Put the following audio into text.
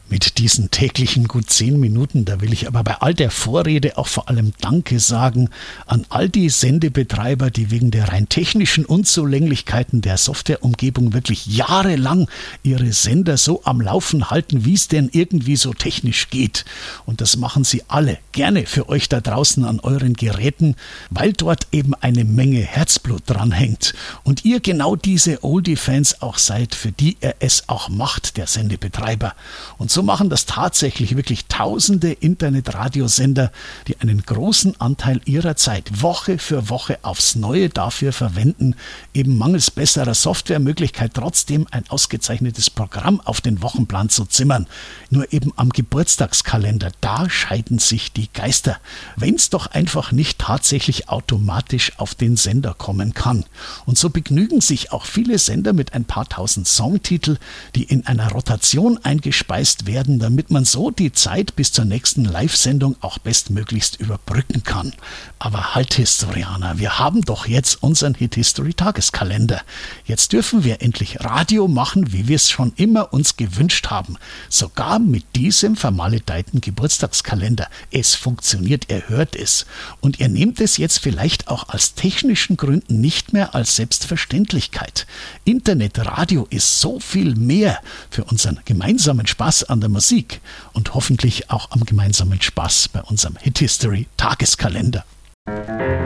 Mit diesen täglichen gut 10 Minuten, da will ich aber bei all der Vorrede auch vor allem Danke sagen an all die Sendebetreiber, die wegen der rein technischen Unzulänglichkeiten der Softwareumgebung wirklich jahrelang ihre Sender so am Laufen halten, wie es denn irgendwie so technisch geht. Und das machen sie alle gerne für euch da draußen an euren Geräten, weil dort eben eine Menge Herzblut dran hängt. Und ihr genau diese Oldie-Fans auch seid, für die er es auch macht, der Sendebetreiber. Und so machen das tatsächlich wirklich tausende Internetradiosender, die einen großen Anteil ihrer Zeit Woche für Woche aufs Neue dafür verwenden, eben mangels besserer Softwaremöglichkeit trotzdem ein ausgezeichnetes Programm auf den Wochenplan zu zimmern. Nur eben am Geburtstagskalender, da scheiden sich die Geister, wenn es doch einfach nicht tatsächlich automatisch auf den Sender kommen kann. Und so begnügen sich auch viele Sender mit ein paar tausend Songtitel, die in einer Rotation eingespeist werden, damit man so die Zeit bis zur nächsten Live-Sendung auch bestmöglichst überbrücken kann. Aber halt, Historianer, wir haben doch jetzt unseren Hit-History-Tageskalender. Jetzt dürfen wir endlich Radio machen, wie wir es schon immer uns gewünscht haben. Sogar mit diesem vermaledeiten Geburtstagskalender. Es funktioniert, ihr hört es. Und ihr nehmt es jetzt vielleicht auch aus technischen Gründen nicht mehr als Selbstverständlichkeit. Internetradio ist so viel mehr für unseren gemeinsamen Spaß an der Musik und hoffentlich auch am gemeinsamen Spaß bei unserem Hit History Tageskalender.